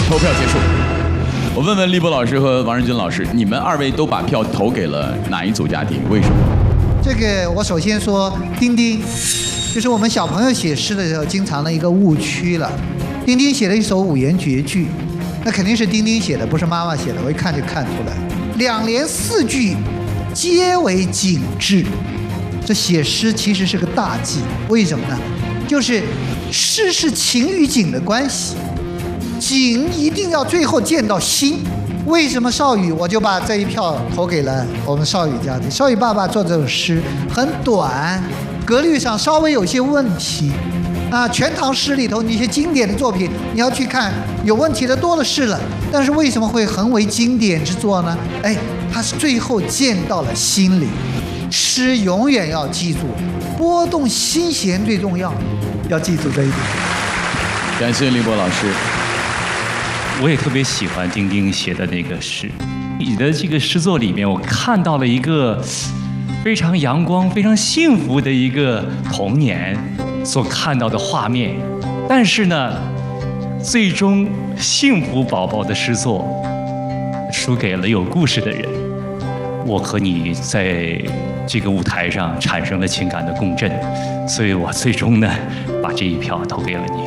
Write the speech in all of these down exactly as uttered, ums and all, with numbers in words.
投票结束。我问问立波老师和王仁军老师，你们二位都把票投给了哪一组家庭？为什么？ 这个我首先说丁丁，就是我们小朋友写诗的时候经常的一个误区了。丁丁写了一首五言绝句，那肯定是丁丁写的，不是妈妈写的，我一看就看出来。两联四句皆为景致，这写诗其实是个大忌。为什么呢？就是诗是情与景的关系，景一定要最后见到心。为什么少宇我就把这一票投给了我们少宇家庭？少宇爸爸做这首诗很短，格律上稍微有些问题啊。全唐诗里头那些经典的作品，你要去看，有问题的多的是了。但是为什么会横为经典之作呢？哎，它是最后见到了心里。诗永远要记住，拨动心弦最重要，要记住这一点。 感谢立波老师。 我也特别喜欢丁丁写的那个诗。你的这个诗作里面，我看到了一个非常阳光、非常幸福的一个童年所看到的画面。但是呢，最终幸福宝宝的诗作输给了有故事的人。我和你在这个舞台上产生了情感的共振，所以我最终呢，把这一票投给了你。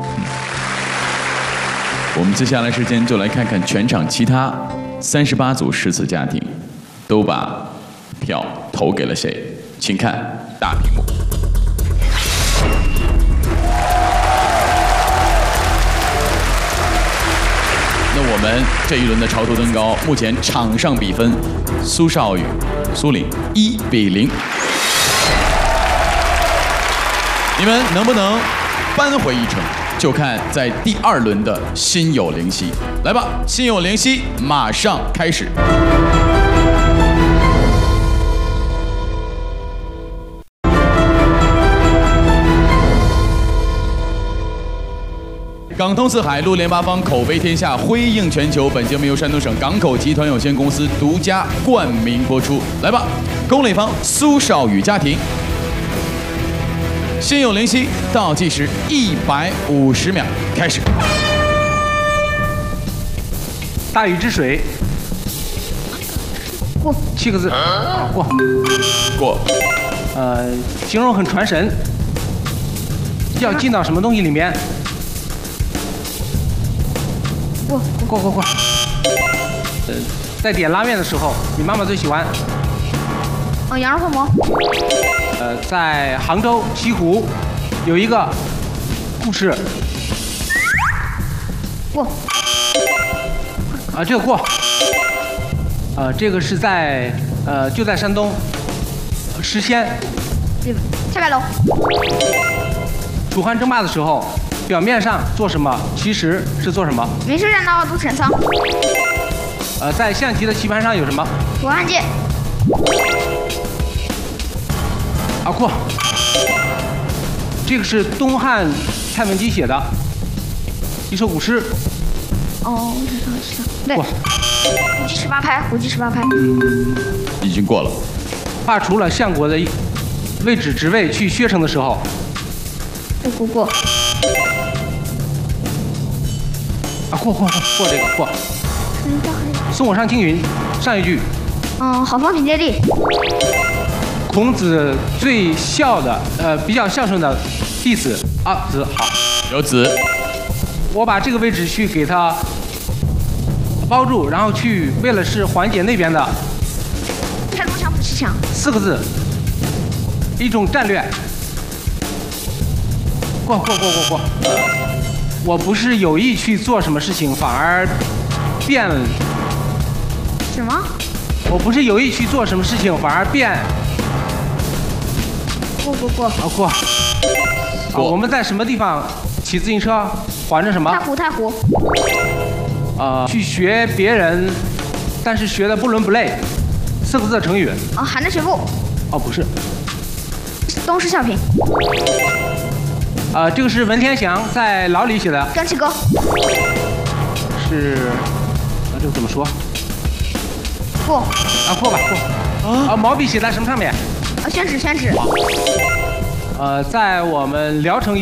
我们接下来时间就来看看全场其他三十八组诗词家庭都把票投给了谁，请看大屏幕。那我们这一轮的潮头登高，目前场上比分，苏少宇、苏岭一比零。你们能不能扳回一城？就看在第二轮的心有灵犀。来吧，心有灵犀，马上开始。港通四海，路连八方，口碑天下，辉映全球。本节目由山东省港口集团有限公司独家冠名播出。来吧，攻垒方苏少宇家庭。心有灵犀，倒计时一百五十秒，开始。 大禹治水， 过七个字，啊、过过。 呃，形容很传神，要进到什么东西里面？ 过过过过。呃，在点拉面的时候，你妈妈最喜欢？ 哦，羊肉泡馍。 呃，在杭州西湖有一个故事。 过。 啊，这个过。呃，这个是在呃就在山东，呃石仙。 下白楼。 楚汉争霸的时候，表面上做什么，其实是做什么？ 明师栈道，渡陈仓。 呃，在象棋的棋盘上有什么？ 楚汉界。 啊，过。这个是东汉蔡文姬写的一首古诗。 哦，知道知道。对。 过。 胡骑十八拍，胡骑十八拍。 已经过了。 画出了相国的位置职位去薛城的时候。 对，过过。 啊，过过过过这个过。送我上青云，上一句。 嗯，好风凭借地。 孔子最孝的，呃，比较孝顺的弟子啊，子好， 有子。 我把这个位置去给他包住，然后去为了是缓解那边的。 拆东墙补西墙。 四个字，一种战略。过过过过过。我不是有意去做什么事情，反而变。 什么？ 我不是有意去做什么事情，反而变。 过过过。 啊过。啊，我们在什么地方骑自行车？环着什么？ 太湖太湖。 呃，去学别人，但是学的不伦不类。四个字的成语。 啊，含着学步。 哦，不是。 东施效颦。 呃，这个是文天祥在牢里写的 《传奇歌》。 是，啊，这个怎么说？ 过。 啊，过吧，过。啊，毛笔写在什么上面？ 啊，宣纸，宣纸。 呃，在我们聊城。